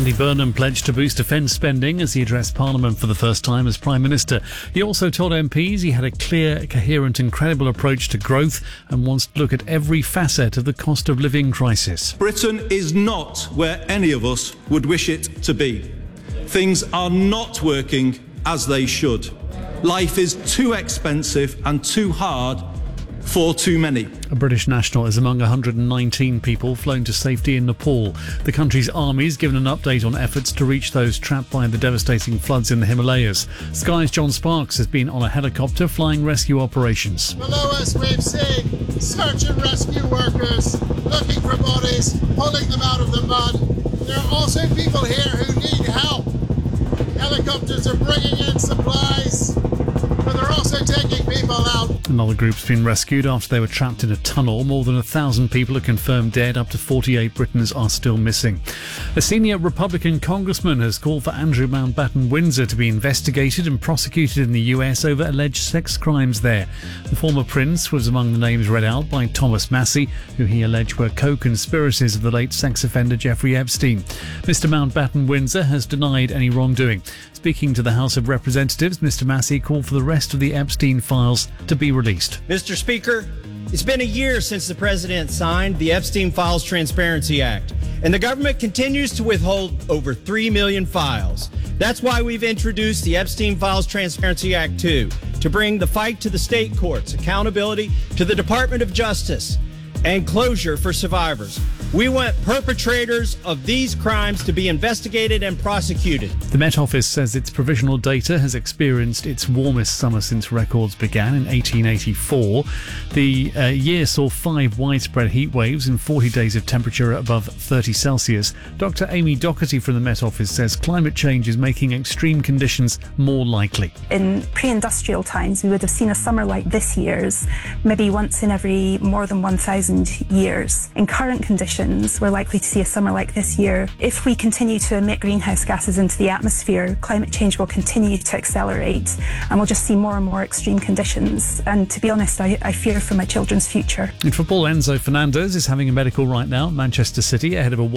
Andy Burnham pledged to boost defence spending as he addressed Parliament for the first time as Prime Minister. He also told MPs he had a clear, coherent and credible approach to growth and wants to look at every facet of the cost of living crisis. Britain is not where any of us would wish it to be. Things are not working as they should. Life is too expensive and too hard for too many. A British national is among 119 people flown to safety in Nepal. The country's army has given an update on efforts to reach those trapped by the devastating floods in the Himalayas. Sky's John Sparks has been on a helicopter flying rescue operations. Below us we've seen search and rescue workers looking for bodies, pulling them out of the mud. There are also people here who need help. Helicopters are bringing in supplies, but they're also taking people out. Another group's been rescued after they were trapped in a tunnel. More than 1,000 people are confirmed dead. Up to 48 Britons are still missing. A senior Republican congressman has called for Andrew Mountbatten Windsor to be investigated and prosecuted in the US over alleged sex crimes there. The former prince was among the names read out by Thomas Massey, who he alleged were co-conspirators of the late sex offender Jeffrey Epstein. Mr. Mountbatten Windsor has denied any wrongdoing. Speaking to the House of Representatives, Mr. Massey called for the rest of the Epstein files to be released. Mr. Speaker, it's been a year since the President signed the Epstein Files Transparency Act, and the government continues to withhold over 3 million files. That's why we've introduced the Epstein Files Transparency Act 2, to bring the fight to the state courts, accountability to the Department of Justice, and closure for survivors. We want perpetrators of these crimes to be investigated and prosecuted. The Met Office says its provisional data has experienced its warmest summer since records began in 1884. The year saw 5 widespread heat waves and 40 days of temperature above 30 Celsius. Dr. Amy Doherty from the Met Office says climate change is making extreme conditions more likely. In pre-industrial times, we would have seen a summer like this year's maybe once in every more than 1,000 years. In current conditions, we're likely to see a summer like this year. If we continue to emit greenhouse gases into the atmosphere, climate change will continue to accelerate and we'll just see more and more extreme conditions. And to be honest, I fear for my children's future. In football, Enzo Fernandez is having a medical right now at Manchester City ahead of a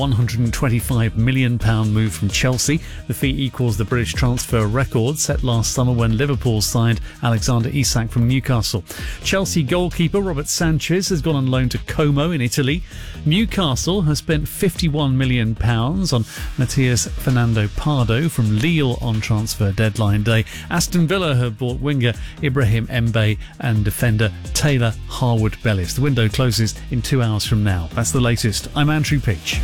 £125 million move from Chelsea. The fee equals the British transfer record set last summer when Liverpool signed Alexander Isak from Newcastle. Chelsea goalkeeper Robert Sanchez has gone on loan to Como in Italy. Newcastle has spent £51 million on Matias Fernando Pardo from Lille on transfer deadline day. Aston Villa have bought winger Ibrahim Mbaye and defender Taylor Harwood-Bellis. The window closes in 2 hours from now. That's the latest. I'm Andrew Peach.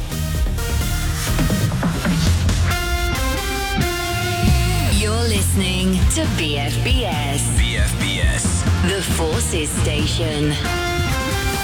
You're listening to BFBS. BFBS. The Forces Station.